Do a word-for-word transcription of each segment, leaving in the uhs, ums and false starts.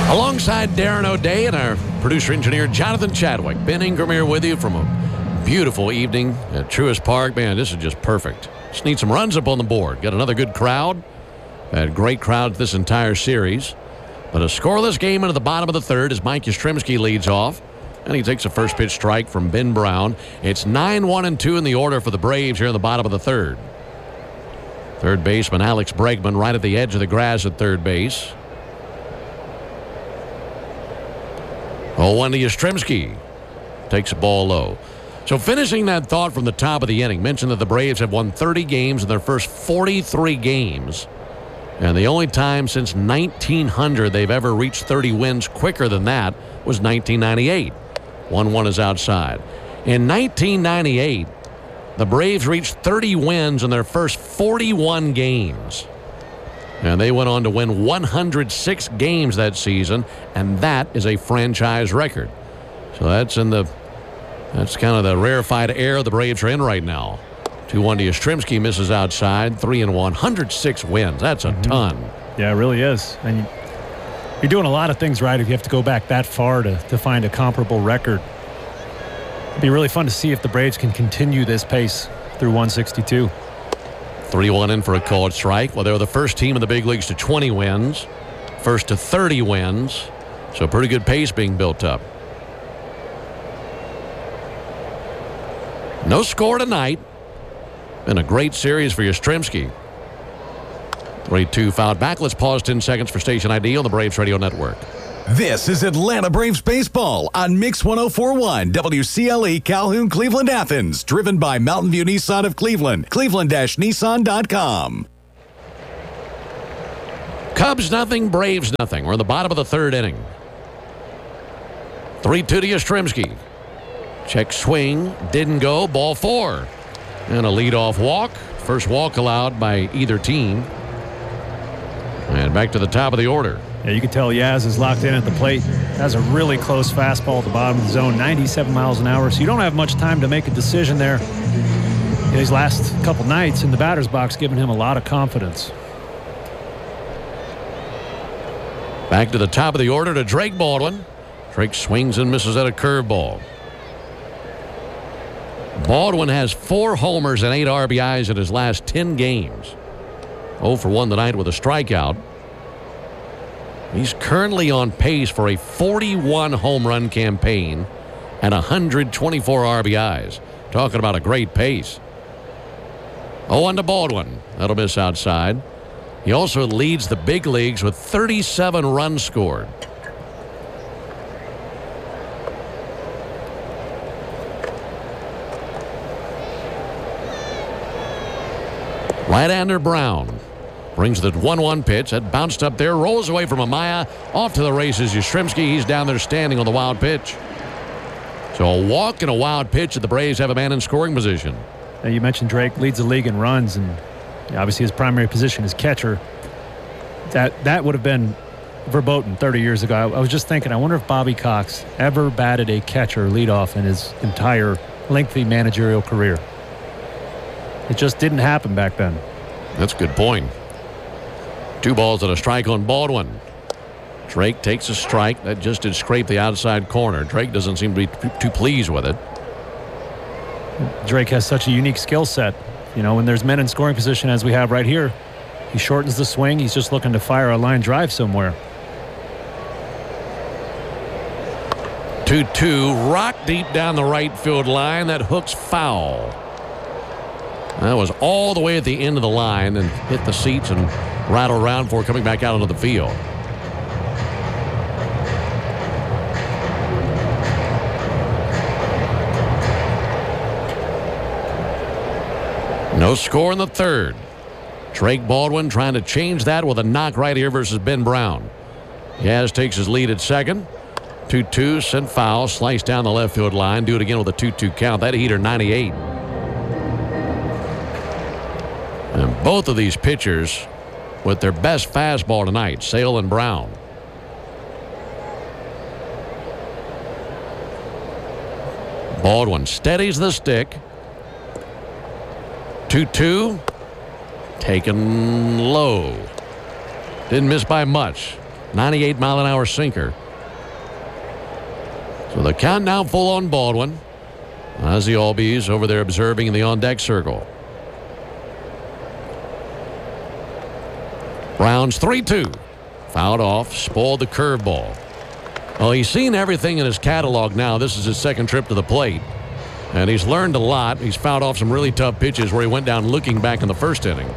Alongside Darren O'Day and our producer-engineer Jonathan Chadwick, Ben Ingram here with you from a beautiful evening at Truist Park. Man, this is just perfect. Just need some runs up on the board. Got another good crowd. Had great crowds this entire series. But a scoreless game into the bottom of the third as Mike Yastrzemski leads off. And he takes a first pitch strike from Ben Brown. It's nine one and two in the order for the Braves here in the bottom of the third. Third baseman Alex Bregman right at the edge of the grass at third base. oh one to Yastrzemski. Takes a ball low. So finishing that thought from the top of the inning, mentioned that the Braves have won thirty games in their first forty-three games. And the only time since nineteen hundred they've ever reached thirty wins quicker than that was nineteen ninety-eight. one one is outside. In nineteen ninety-eight, the Braves reached thirty wins in their first forty-one games. And they went on to win one hundred six games that season, and that is a franchise record. So that's in the that's kind of the rarefied air the Braves are in right now. two one to Yastrzemski, misses outside, three and one, one hundred six wins. That's a mm-hmm. ton. Yeah, it really is. And you're doing a lot of things right if you have to go back that far to, to find a comparable record. It'd be really fun to see if the Braves can continue this pace through one sixty-two. three one in for a called strike. Well, they were the first team in the big leagues to twenty wins, first to thirty wins. So a pretty good pace being built up. No score tonight. Been a great series for Yastrzemski. three two fouled back. Let's pause ten seconds for station I D on the Braves Radio Network. This is Atlanta Braves baseball on Mix one oh four point one W C L E Calhoun, Cleveland, Athens. Driven by Mountain View Nissan of Cleveland. Cleveland Nissan dot com. Cubs nothing, Braves nothing. We're in the bottom of the third inning. three two to Yastrzemski. Check swing. Didn't go. Ball four. And a leadoff walk. First walk allowed by either team. And back to the top of the order. Yeah, you can tell Yaz is locked in at the plate. Has a really close fastball at the bottom of the zone, ninety-seven miles an hour. So you don't have much time to make a decision there. His last couple nights in the batter's box giving him a lot of confidence. Back to the top of the order to Drake Baldwin. Drake swings and misses at a curveball. Baldwin has four homers and eight R B Is in his last ten games. oh for one tonight with a strikeout. He's currently on pace for a forty-one home run campaign and one hundred twenty-four R B Is. Talking about a great pace. oh one to Baldwin. That'll miss outside. He also leads the big leagues with thirty-seven runs scored. Right-hander Brown brings the one one pitch. That bounced up there, rolls away from Amaya. Off to the races, Yastrzemski. He's down there standing on the wild pitch. So a walk and a wild pitch, and the Braves have a man in scoring position. Now you mentioned Drake leads the league in runs, and obviously his primary position is catcher. That that would have been verboten thirty years ago. I, I was just thinking, I wonder if Bobby Cox ever batted a catcher leadoff in his entire lengthy managerial career. It just didn't happen back then. That's a good point. Two balls and a strike on Baldwin. Drake takes a strike. That just did scrape the outside corner. Drake doesn't seem to be too pleased with it. Drake has such a unique skill set. You know, when there's men in scoring position as we have right here, he shortens the swing. He's just looking to fire a line drive somewhere. two two, rock deep down the right field line. That hook's foul. That was all the way at the end of the line and hit the seats and rattled around before coming back out onto the field. No score in the third. Drake Baldwin trying to change that with a knock right here versus Ben Brown. Yaz takes his lead at second. two two, sent foul, sliced down the left field line. Do it again with a two two count. That heater ninety-eight. And both of these pitchers with their best fastball tonight, Sale and Brown. Baldwin steadies the stick. two two. Taken low. Didn't miss by much. ninety-eight mile an hour sinker. So the count now full on Baldwin. As the Albies over there observing in the on-deck circle. Brown's three two. Fouled off, spoiled the curveball. Well, he's seen everything in his catalog now. This is his second trip to the plate. And he's learned a lot. He's fouled off some really tough pitches where he went down looking back in the first inning.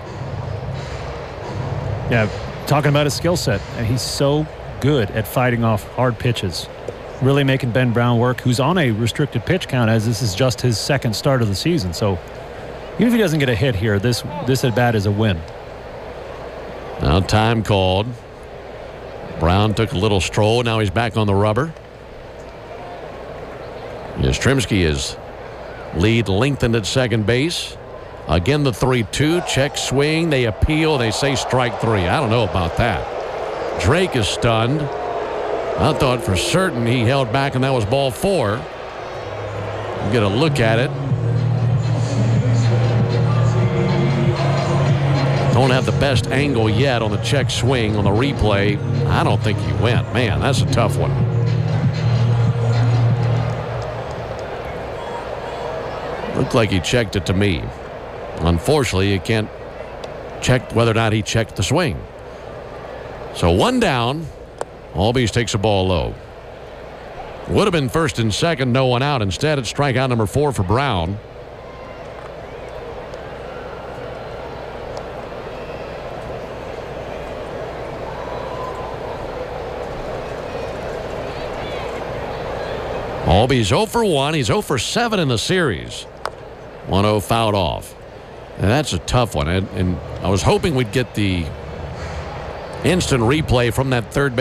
Yeah, talking about his skill set. And he's so good at fighting off hard pitches. Really making Ben Brown work, who's on a restricted pitch count as this is just his second start of the season. So even if he doesn't get a hit here, this this at bat is a win. Now time called. Brown took a little stroll. Now he's back on the rubber. Yastrzemski is lead lengthened at second base. Again the three two. Check swing. They appeal. They say strike three. I don't know about that. Drake is stunned. I thought for certain he held back and that was ball four. We'll get a look at it. Don't have the best angle yet on the check swing on the replay. I don't think he went. Man, that's a tough one. Looked like he checked it to me. Unfortunately, you can't check whether or not he checked the swing. So one down. Albies takes a ball low. Would have been first and second, no one out. Instead, it's strikeout number four for Brown. Albies zero for one. He's zero for seven in the series. one oh fouled off. And that's a tough one. And, and I was hoping we'd get the instant replay from that third base